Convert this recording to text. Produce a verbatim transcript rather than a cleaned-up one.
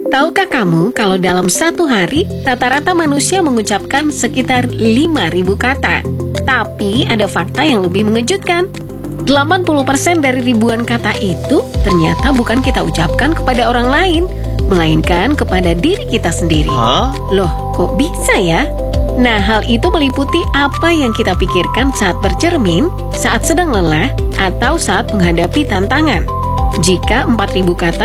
Tahukah kamu kalau dalam satu hari, rata-rata manusia mengucapkan sekitar lima ribu kata? Tapi ada fakta yang lebih mengejutkan. delapan puluh persen dari ribuan kata itu ternyata bukan kita ucapkan kepada orang lain, melainkan kepada diri kita sendiri. Hah? Loh, kok bisa ya? Nah, hal itu meliputi apa yang kita pikirkan saat bercermin, saat sedang lelah, atau saat menghadapi tantangan. Jika empat ribu kata